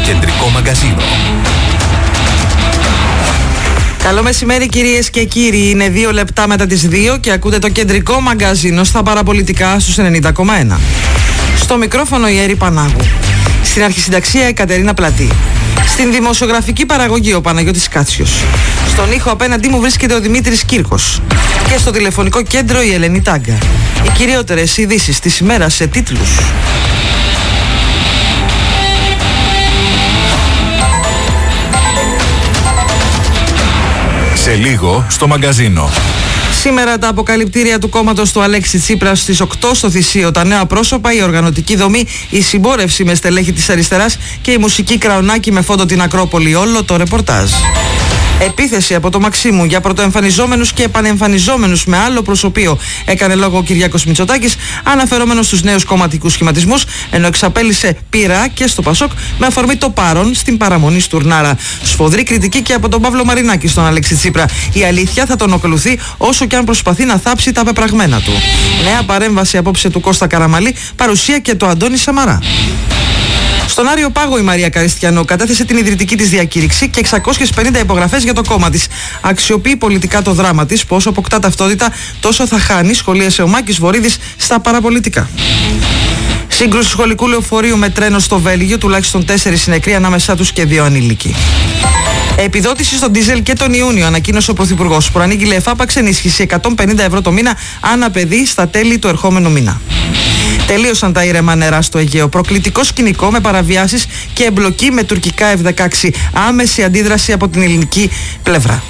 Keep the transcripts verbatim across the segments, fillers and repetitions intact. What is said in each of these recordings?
Κεντρικό Μαγκαζίνο. Καλό μεσημέρι κυρίες και κύριοι, είναι δύο λεπτά μετά τις δύο και ακούτε το Κεντρικό Μαγκαζίνο στα παραπολιτικά στους ενενήντα κόμμα ένα. Στο μικρόφωνο η Έρη Πανάγου. Στην αρχισυνταξία η Κατερίνα Πλατή. Στην δημοσιογραφική παραγωγή ο Παναγιώτης Κάτσιος. Στον ήχο απέναντί μου βρίσκεται ο Δημήτρης Κύρκος. Και στο τηλεφωνικό κέντρο η Ελένη Τάγκα. Οι κυριότερες ειδήσεις της ημέρας σε τίτλους. Σε λίγο στο μαγκαζίνο. Σήμερα τα αποκαλυπτήρια του κόμματος του Αλέξη Τσίπρα στις οκτώ στο Θησίο, τα νέα πρόσωπα, η οργανωτική δομή, η συμπόρευση με στελέχη της αριστεράς και η μουσική Κραουνάκη με φόντο την Ακρόπολη. Όλο το ρεπορτάζ. Επίθεση από το Μαξίμου για πρωτοεμφανιζόμενους και επανεμφανιζόμενους με άλλο προσωπείο, έκανε λόγο ο Κυριάκος Μητσοτάκης, αναφερόμενος στους νέους κομματικούς σχηματισμούς, ενώ εξαπέλυσε πειρά και στο Πασόκ με αφορμή το παρόν στην παραμονή Στουρνάρα. Σφοδρή κριτική και από τον Παύλο Μαρινάκη στον Αλέξη Τσίπρα. Η αλήθεια θα τον ακολουθεί όσο και αν προσπαθεί να θάψει τα πεπραγμένα του. Νέα παρέμβαση απόψε του Κώστα Καραμαλή, παρουσία και το Αντώνη Σαμαρά. Στον Άριο Πάγο η Μαρία Καριστιανό κατέθεσε την ιδρυτική της διακήρυξη και εξακόσιες πενήντα υπογραφές για το κόμμα της. Αξιοποιεί πολιτικά το δράμα της, που όσο αποκτά ταυτότητα τόσο θα χάνει, σχολίασε ο Μάκης Βορίδης στα παραπολιτικά. Σύγκρουση σχολικού λεωφορείου με τρένο στο Βέλγιο, τουλάχιστον τέσσερις νεκροί, ανάμεσά τους και δύο ανήλικοι. Επιδότηση στον ντίζελ και τον Ιούνιο, ανακοίνωσε ο Πρωθυπουργός. Προανήγγειλε εφάπαξ ενίσχυση εκατόν πενήντα ευρώ το μήνα ανά παιδί στα τέλη του ερχόμενου μήνα. Τελείωσαν τα ήρεμα νερά στο Αιγαίο. Προκλητικό σκηνικό με παραβιάσεις και εμπλοκή με τουρκικά εφ δεκαέξι. Άμεση αντίδραση από την ελληνική πλευρά.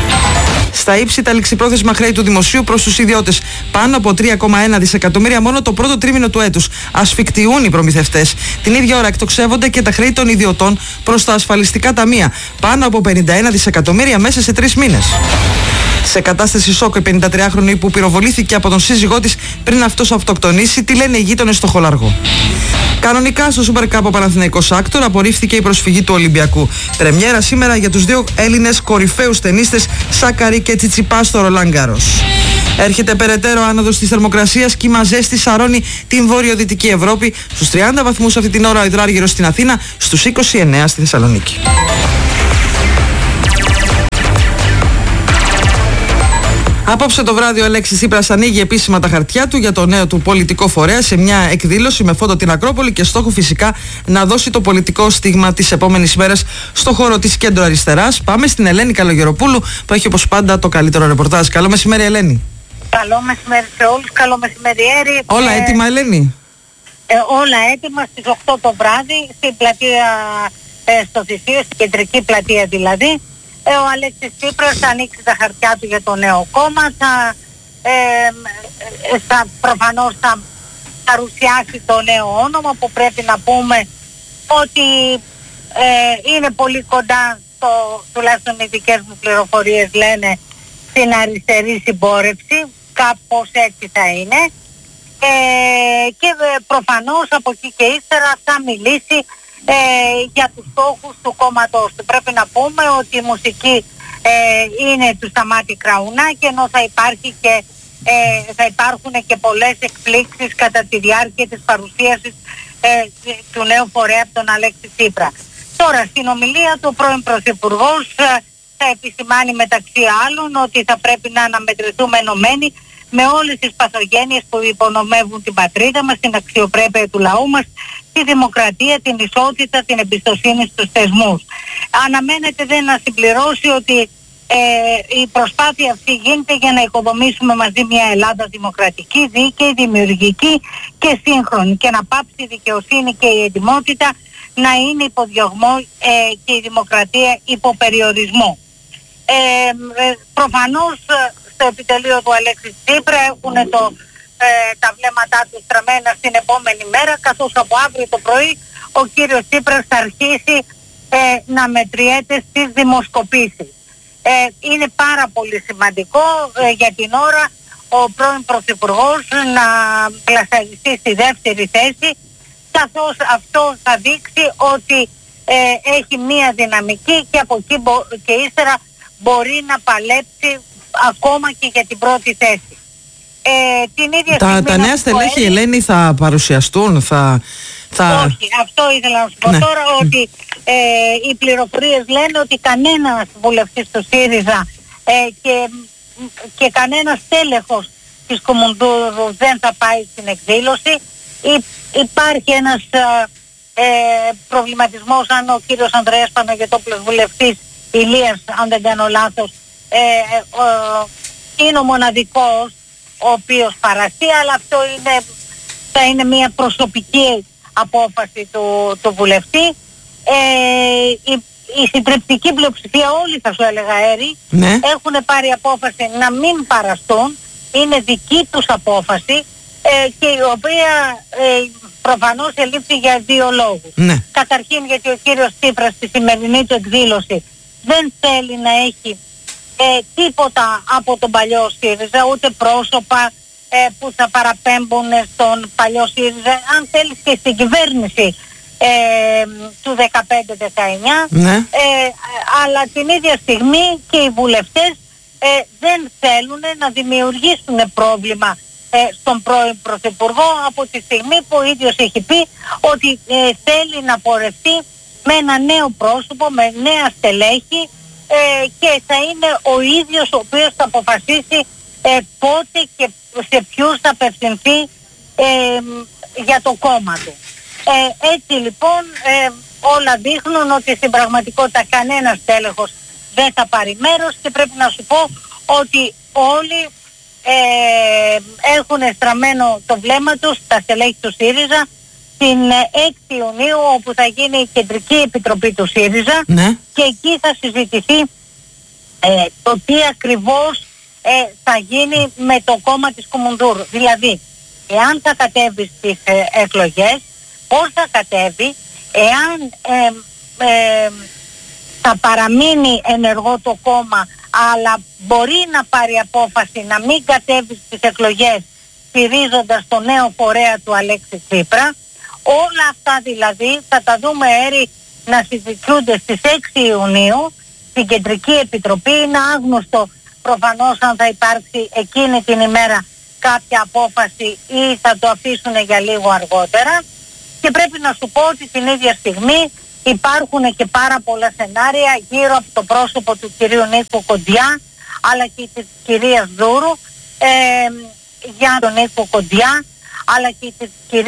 Στα ύψη τα ληξιπρόθεσμα χρέη του δημοσίου προς τους ιδιώτες. Πάνω από τρία κόμμα ένα δισεκατομμύρια μόνο το πρώτο τρίμηνο του έτους. Ασφικτιούν οι προμηθευτές. Την ίδια ώρα εκτοξεύονται και τα χρέη των ιδιωτών προς τα ασφαλιστικά ταμεία. Πάνω από πενήντα ένα δισεκατομμύρια μέσα σε τρεις μήνες. Σε κατάσταση σοκ η πενηντατριάχρονη που πυροβολήθηκε από τον σύζυγό της πριν αυτός αυτοκτονήσει, τι λένε οι γείτονες στο Χολαργό. Κανονικά στο Super Cup ο Παναθηναϊκός Άκτορ απορρίφθηκε η προσφυγή του Ολυμπιακού. Πρεμιέρα σήμερα για τους δύο Έλληνες κορυφαίους τενίστες Σάκαρη και Τσιτσιπά στο Ρολάν Γκάρος. Έρχεται περαιτέρω άνοδος της θερμοκρασίας, κύμα ζέστη σαρώνει την βορειοδυτική Ευρώπη. Στους τριάντα βαθμούς αυτή την ώρα ο υδράργυρος στην Αθήνα, στους είκοσι εννέα στη Θεσσαλονίκη. Απόψε το βράδυ ο Αλέξης Τσίπρας ανοίγει επίσημα τα χαρτιά του για το νέο του πολιτικό φορέα σε μια εκδήλωση με φόντο την Ακρόπολη και στόχο φυσικά να δώσει το πολιτικό στίγμα της επόμενης μέρας στο χώρο της κέντρο αριστεράς. Πάμε στην Ελένη Καλογεροπούλου που έχει όπως πάντα το καλύτερο ρεπορτάζ. Καλό μεσημέρι Ελένη. Καλό μεσημέρι σε όλους, καλό μεσημέρι Έρη. Όλα ε, έτοιμα Ελένη. Ε, όλα έτοιμα στις οκτώ το βράδυ στην πλατεία ε, στο Θησίο, στην κεντρική πλατεία δηλαδή. Ε, ο Αλέξης Τσίπρας θα ανοίξει τα χαρτιά του για το νέο κόμμα, θα, ε, ε, θα προφανώς θα παρουσιάσει το νέο όνομα που πρέπει να πούμε ότι ε, είναι πολύ κοντά, στο, τουλάχιστον οι δικές μου πληροφορίες λένε, στην αριστερή συμπόρευση, κάπως έτσι θα είναι ε, και ε, προφανώς από εκεί και ύστερα θα μιλήσει Ε, για τους στόχους του κόμματος του. Πρέπει να πούμε ότι η μουσική ε, είναι του Σταμάτη Κραουνάκη, ενώ θα υπάρχει και ε, θα υπάρχουν και πολλές εκπλήξεις κατά τη διάρκεια της παρουσίασης ε, του νέου φορέα από τον Αλέξη Τσίπρα. Τώρα στην ομιλία του ο πρώην Πρωθυπουργός ε, θα επισημάνει μεταξύ άλλων ότι θα πρέπει να αναμετρηθούμε ενωμένοι με όλες τις παθογένειες που υπονομεύουν την πατρίδα μας, την αξιοπρέπεια του λαού μας, τη δημοκρατία, την ισότητα, την εμπιστοσύνη στους θεσμούς. Αναμένεται δεν να συμπληρώσει ότι ε, η προσπάθεια αυτή γίνεται για να οικοδομήσουμε μαζί μια Ελλάδα δημοκρατική, δίκαιη, δημιουργική και σύγχρονη και να πάψει η δικαιοσύνη και η ετοιμότητα να είναι υποδιωγμό ε, και η δημοκρατία υποπεριορισμό. Ε, ε, προφανώς στο επιτελείο του Αλέξη Τσίπρα έχουν το, ε, τα βλέμματά του στραμμένα στην επόμενη μέρα, καθώς από αύριο το πρωί ο κύριος Τσίπρας θα αρχίσει ε, να μετριέται στις δημοσκοπήσεις. Ε, είναι πάρα πολύ σημαντικό ε, για την ώρα ο πρώην Πρωθυπουργός να πλασαριστεί στη δεύτερη θέση, καθώς αυτό θα δείξει ότι ε, έχει μία δυναμική και από εκεί μπο- και ύστερα μπορεί να παλέψει ακόμα και για την πρώτη θέση. Ε, την ίδια τα, τα νέα στελέχη, Ελένη, θα παρουσιαστούν, θα, Θα... Όχι, αυτό ήθελα να σου πω ναι. τώρα, ότι ε, οι πληροφορίες λένε ότι κανένας βουλευτής του ΣΥΡΙΖΑ ε, και, και κανένας τέλεχος της Κομουνδούρου δεν θα πάει στην εκδήλωση. Υ, υπάρχει ένας ε, προβληματισμός αν ο κύριος Ανδρέας Παναγιωτόπουλος, βουλευτής Ηλίας, αν δεν κάνω λάθος, ε, ε, ε, είναι ο μοναδικός ο οποίος παραστεί, αλλά αυτό είναι, θα είναι μια προσωπική απόφαση του, του βουλευτή. Ε, η, η συντριπτική πλειοψηφία, όλοι θα σου έλεγα, Έρη, ναι. έχουν πάρει απόφαση να μην παραστούν. Είναι δική τους απόφαση ε, και η οποία ε, προφανώς ελήφθη για δύο λόγους. Ναι. Καταρχήν γιατί ο κύριος Τσίπρας στη σημερινή του εκδήλωση δεν θέλει να έχει ε, τίποτα από τον παλιό ΣΥΡΙΖΑ, ούτε πρόσωπα ε, που θα παραπέμπουν στον παλιό ΣΥΡΙΖΑ, αν θέλεις και στην κυβέρνηση ε, του δεκαπέντε δεκαεννιά, ναι. ε, αλλά την ίδια στιγμή και οι βουλευτές ε, δεν θέλουν να δημιουργήσουν πρόβλημα ε, στον πρώην Πρωθυπουργό, από τη στιγμή που ο ίδιος έχει πει ότι ε, θέλει να πορευτεί με ένα νέο πρόσωπο, με νέα στελέχη ε, και θα είναι ο ίδιος ο οποίος θα αποφασίσει ε, πότε και σε ποιους θα απευθυνθεί ε, για το κόμμα του. Ε, έτσι λοιπόν ε, όλα δείχνουν ότι στην πραγματικότητα κανένας τέλεχος δεν θα πάρει μέρος και πρέπει να σου πω ότι όλοι ε, έχουν στραμμένο το βλέμμα τους στα στελέχη του ΣΥΡΙΖΑ την έκτη Ιουνίου, όπου θα γίνει η Κεντρική Επιτροπή του ΣΥΡΙΖΑ, ναι. Και εκεί θα συζητηθεί ε, το τι ακριβώς ε, θα γίνει με το κόμμα της Κομουνδούρου. Δηλαδή, εάν θα κατέβει στις ε, εκλογές, πώς θα κατέβει, εάν ε, ε, θα παραμείνει ενεργό το κόμμα, αλλά μπορεί να πάρει απόφαση να μην κατέβει στις εκλογές στηρίζοντας το νέο φορέα του Αλέξη Τσίπρα. Όλα αυτά δηλαδή θα τα δούμε, Έρη, να συζητιούνται στις έξι Ιουνίου στην Κεντρική Επιτροπή. Είναι άγνωστο προφανώς αν θα υπάρξει εκείνη την ημέρα κάποια απόφαση ή θα το αφήσουν για λίγο αργότερα. Και πρέπει να σου πω ότι την ίδια στιγμή υπάρχουν και πάρα πολλά σενάρια γύρω από το πρόσωπο του κυρίου Νίκου Κοντιά, αλλά και της κυρίας Δούρου, ε, για τον Νίκο Κοντιά, αλλά και της κυρίας